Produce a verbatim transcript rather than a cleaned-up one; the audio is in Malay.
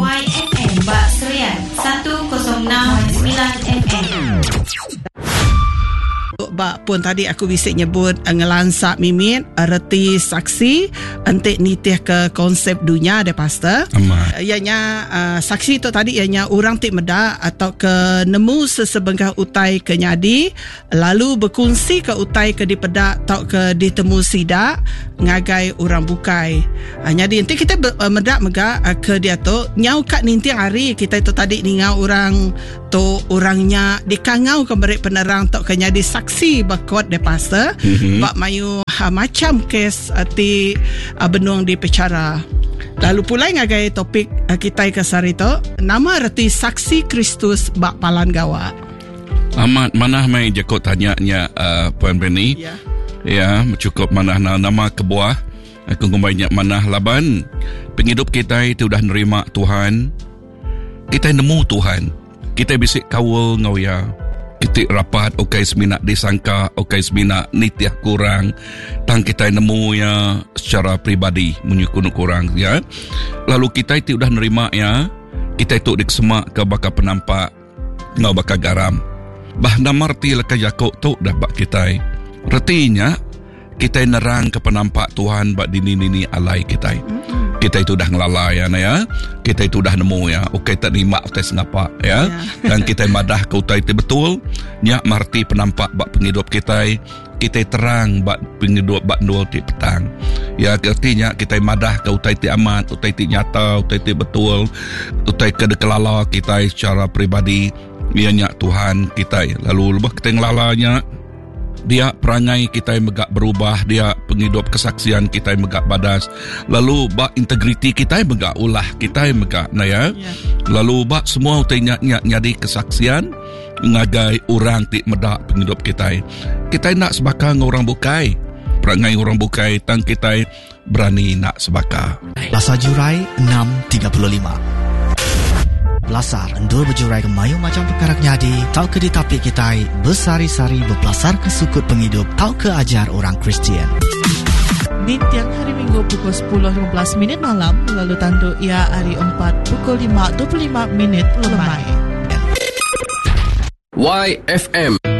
Y F M Bak Serian seratus enam sembilan F M. Bak pun tadi aku bisik nyebut uh, ngelansak mimit uh, reti saksi entik nitih ke konsep dunia de pastor. Uh, ianya uh, saksi tu tadi ianya orang tik medak atau ke nemu sesebengkah utai ke nyadi lalu berkongsi ke utai ke dipedak atau ke ditemu sidak ngagai orang bukai. Uh, nyadi nanti kita ber, uh, medak mega uh, ke dia tu nyau kat ninti hari kita itu tadi ningau orang tu orangnya dikangau ke merik penerang tok ke nyadi saksi bakot de pastor mm-hmm. bak mayu ha, macam kes uh, ti uh, benung di pecara. Lalu pula ngagai topik uh, kita ke sari tu nama reti saksi Kristus bak palan gawa. Amat mana mai jakot tanya-nya uh, Puan Benny. Ya. Ya, cukup mana nama kebuah. Aku banyak mana laban penghidup kita itu dah nerima Tuhan. Kita nemu Tuhan. Kita bisik kawal ngauya. Kita rapat okai semina disangka, okai semina nitiah kurang. Tang kita nemu ya secara pribadi menyukun kurang ya. Lalu kita itu dah nerima ya. Kita itu dikesemak ke bakal penampak ngau bakal garam. Bah nama reti leka jakok tu dah bak kita. Retinya kita nerang ke penampak Tuhan bak dini-dini alai kita. Kita itu dah ngelalai ya, ya. Kita itu dah nemu ya. Okey tak terima tes ngapa ya. Yeah. Dan kita madah ke utai itu betul. Nyak marti penampak bak penghidup kita. Kita terang bak penghidup bak nol di petang. Ya artinya kita madah ke utai itu amat, utai itu nyata, utai itu betul. Utai ke dekelala kita secara pribadi. Ya nyak Tuhan kita. Lalu lebih kita ngelalanya. Dia perangai kita yang megak berubah, dia penghidup kesaksian kita yang megak badas, lalu bak integriti kita yang megak ulah kita yang megak naya, yeah. Lalu bak semua utainya nyadi kesaksian ngagai orang tik medak penghidup kita. Kita nak sebakar orang bukai, perangai orang bukai tang kita berani nak sebakar. Lasar Jurai enam tiga puluh lima. Belasar endur berjurai ke mayu macam perkara nyadi, tau ke ditapi kita bersari-sari berbelasar ke sukut penghidup, tau ke ajar orang Kristian. Di tiang hari Minggu pukul sepuluh lima belas minit malam, lalu tanduk ia hari empat pukul lima dua puluh lima minit lemai. Y F M